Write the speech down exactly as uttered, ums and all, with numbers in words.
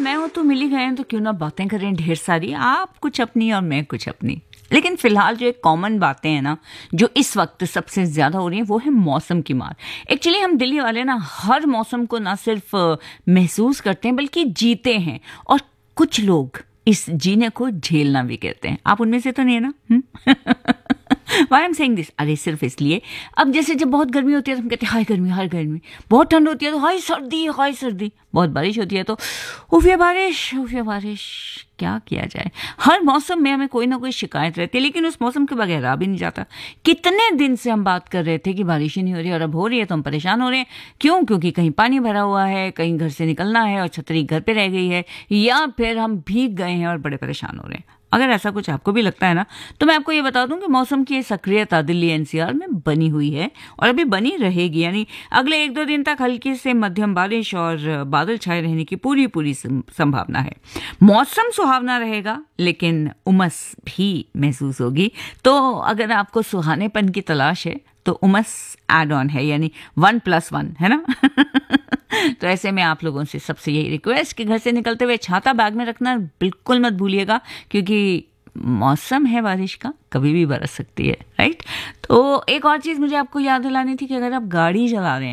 मैं हूं तो मिल ही गए हैं, तो क्यों ना बातें करें ढेर सारी, आप कुछ अपनी और मैं कुछ अपनी। लेकिन फिलहाल जो एक कॉमन बातें हैं ना, जो इस वक्त सबसे ज्यादा हो रही हैं, वो है मौसम की मार। एक्चुअली हम दिल्ली वाले ना हर मौसम को ना सिर्फ अ, महसूस करते हैं बल्कि जीते हैं, और कुछ लोग इस जीने को झेलना भी कहते हैं। आप उनमें से तो नहीं है ना? Y am saying this? अरे सिर्फ इसलिए, अब जैसे जब बहुत गर्मी होती है तो हम कहते हैं हाय गर्मी हाय गर्मी, बहुत ठंड होती है तो हाय सर्दी हाय सर्दी, बहुत बारिश होती है तो उफिया बारिश उफिया बारिश। क्या किया जाए, हर मौसम में हमें कोई ना कोई शिकायत रहती है, लेकिन उस मौसम के बगैर रहा भी नहीं जाता। कितने दिन से हम बात कर रहे थे कि बारिश ही नहीं हो रही, और अब हो रही है तो हम परेशान हो रहे हैं। क्यों? क्योंकि कहीं पानी भरा हुआ है, कहीं घर से निकलना है और छतरी घर पे रह गई है, या फिर हम भीग गए हैं और बड़े परेशान हो रहे हैं। अगर ऐसा कुछ आपको भी लगता है ना, तो मैं आपको ये बता दूं कि मौसम की सक्रियता दिल्ली एनसीआर में बनी हुई है और अभी बनी रहेगी। यानी अगले एक दो दिन तक हल्की से मध्यम बारिश और बादल छाए रहने की पूरी पूरी संभावना है। मौसम सुहावना रहेगा, लेकिन उमस भी महसूस होगी। तो अगर आपको सुहानेपन की तलाश है तो उमस एड ऑन है, यानी वन प्लस वन है ना। तो ऐसे में आप लोगों से सबसे यही रिक्वेस्ट कि घर से निकलते हुए छाता बैग में रखना बिल्कुल मत भूलिएगा, क्योंकि मौसम है बारिश का, कभी भी बरस सकती है, राइट। तो एक और चीज़ मुझे आपको याद दिलानी थी कि अगर आप गाड़ी चला रहे हैं